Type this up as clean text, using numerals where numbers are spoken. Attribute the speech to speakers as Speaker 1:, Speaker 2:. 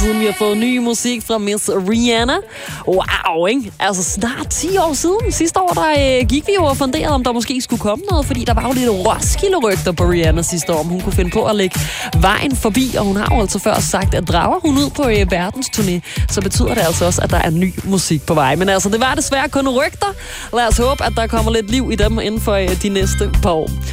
Speaker 1: siden vi har fået ny musik fra Miss Rihanna. Wow, ikke? Altså snart 10 år siden. Sidste år, der gik vi jo og funderede, om der måske skulle komme noget, fordi der var jo lidt Roskilde-rygter på Rihanna sidste år, om hun kunne finde på at lægge vejen forbi, og hun har jo altså før sagt, at drager hun ud på verdensturné, så betyder det altså også, at der er ny musik på vej. Men altså, det var desværre kun rygter. Lad os håbe, at der kommer lidt liv i dem inden for de næste par år.